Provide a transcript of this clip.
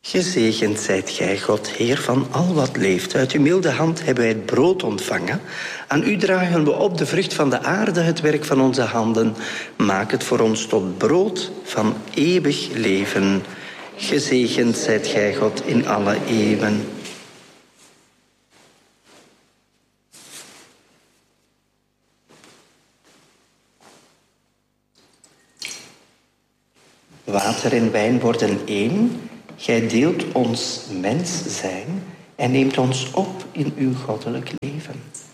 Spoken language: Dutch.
Gezegend zijt gij, God, Heer van al wat leeft. Uit uw milde hand hebben wij het brood ontvangen. Aan u dragen we op de vrucht van de aarde, het werk van onze handen. Maak het voor ons tot brood van eeuwig leven. Gezegend zijt gij, God, in alle eeuwen. Water en wijn worden één. Gij deelt ons mens zijn en neemt ons op in uw goddelijk leven.